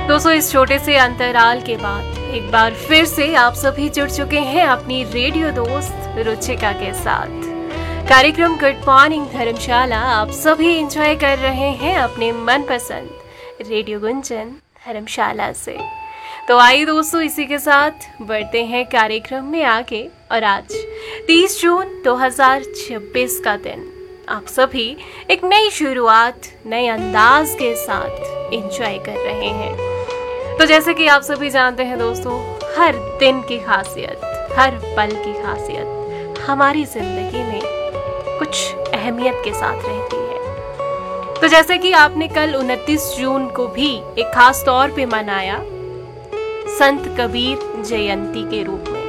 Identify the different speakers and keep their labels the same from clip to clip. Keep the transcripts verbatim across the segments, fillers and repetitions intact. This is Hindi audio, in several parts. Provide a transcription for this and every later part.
Speaker 1: दोस्तों, इस छोटे से अंतराल के बाद एक बार फिर से आप सभी जुड़ चुके हैं अपनी रेडियो दोस्त रुचिका के साथ। कार्यक्रम गुड मॉर्निंग धर्मशाला आप सभी एंजॉय कर रहे हैं अपने मनपसंद रेडियो गुंजन धर्मशाला से। तो आइए दोस्तों, इसी के साथ बढ़ते हैं कार्यक्रम में आगे। और आज तीस जून दो हज़ार छब्बीस का दिन आप सभी एक नई शुरुआत नए अंदाज के साथ एंजॉय कर रहे हैं। तो जैसे कि आप सभी जानते हैं दोस्तों, हर दिन की खासियत, हर पल की खासियत हमारी जिंदगी में कुछ अहमियत के साथ रहती है। तो जैसे कि आपने कल उनतीस जून को भी एक खास तौर पे मनाया संत कबीर जयंती के रूप में,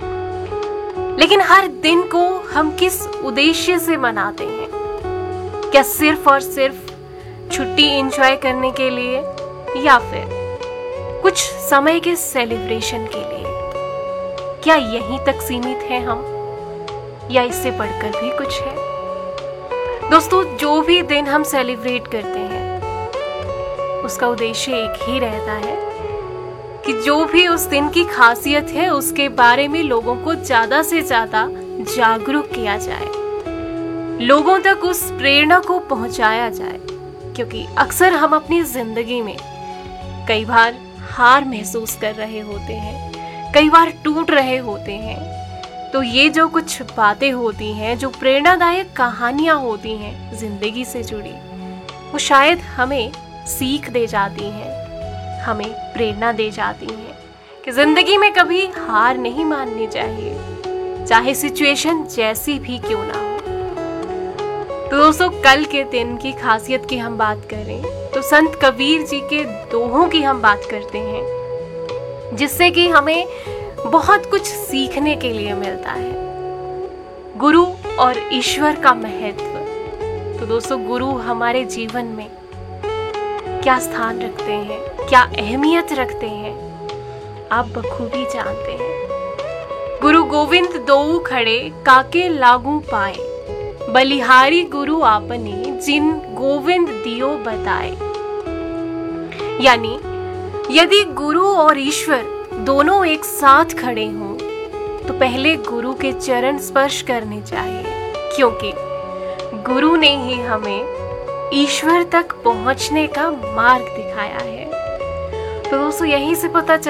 Speaker 1: लेकिन हर दिन को हम किस उद्देश्य से मनाते हैं? क्या सिर्फ और सिर्फ छुट्टी एंजॉय करने के लिए, या फिर कुछ समय के सेलिब्रेशन के लिए? क्या यहीं तक सीमित है हम, या इससे बढ़कर भी कुछ है? दोस्तों, जो भी दिन हम सेलिब्रेट करते हैं उसका उद्देश्य एक ही रहता है कि जो भी उस दिन की खासियत है उसके बारे में लोगों को ज्यादा से ज्यादा जागरूक किया जाए, लोगों तक उस प्रेरणा को पहुंचाया जाए। क्योंकि अक्सर हम अपनी जिंदगी में कई बार हार महसूस कर रहे होते हैं, कई बार टूट रहे होते हैं। तो ये जो कुछ बातें होती हैं, जो प्रेरणादायक कहानियां होती हैं जिंदगी से जुड़ी, वो शायद हमें सीख दे जाती हैं, हमें प्रेरणा दे जाती हैं कि जिंदगी में कभी हार नहीं माननी चाहिए, चाहे सिचुएशन जैसी भी क्यों ना हो। तो दोस्तों, कल के दिन की खासियत की हम बात करें तो संत कबीर जी के दोहों की हम बात करते हैं, जिससे कि हमें बहुत कुछ सीखने के लिए मिलता है। गुरु और ईश्वर का महत्व। तो दोस्तों, गुरु हमारे जीवन में क्या स्थान रखते हैं, क्या अहमियत रखते हैं, आप बखूबी जानते हैं। गुरु गोविंद दोऊ खड़े काके लागू पाए, बलिहारी गुरु आपने जिन गोविंद दियो बताए। यानी यदि गुरु और ईश्वर दोनों एक साथ खड़े हों तो पहले गुरु के चरण स्पर्श करने चाहिए, क्योंकि गुरु ने ही हमें ईश्वर तक पहुंचने का मार्ग दिखाया है। तो दोस्तों, यहीं से पता चल